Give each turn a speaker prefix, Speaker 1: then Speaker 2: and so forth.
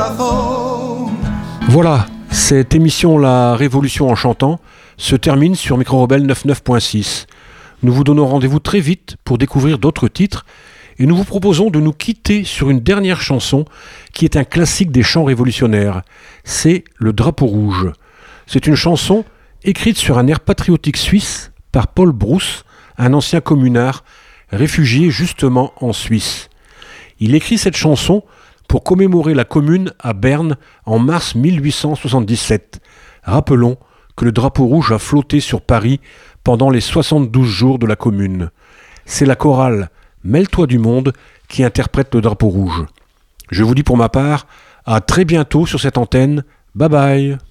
Speaker 1: corazón.
Speaker 2: Voilà, cette émission La Révolution en chantant se termine sur Micro Rebelle 99.6. Nous vous donnons rendez-vous très vite pour découvrir d'autres titres et nous vous proposons de nous quitter sur une dernière chanson qui est un classique des chants révolutionnaires. C'est Le Drapeau Rouge. C'est une chanson écrite sur un air patriotique suisse par Paul Brousse, un ancien communard réfugié justement en Suisse. Il écrit cette chanson pour commémorer la Commune à Berne en mars 1877. Rappelons que le drapeau rouge a flotté sur Paris pendant les 72 jours de la Commune. C'est la chorale Mêle-toi du monde qui interprète le drapeau rouge. Je vous dis pour ma part, à très bientôt sur cette antenne. Bye bye.